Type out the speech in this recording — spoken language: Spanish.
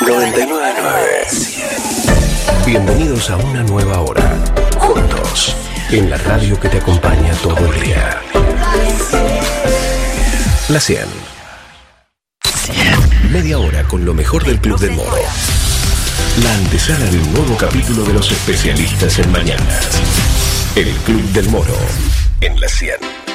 999. Bienvenidos a una nueva hora. Juntos, en la radio que te acompaña todo el día. La 100. Media hora con lo mejor del Club del Moro. La antesala de un nuevo capítulo de los especialistas en mañanas. El Club del Moro, en la 100.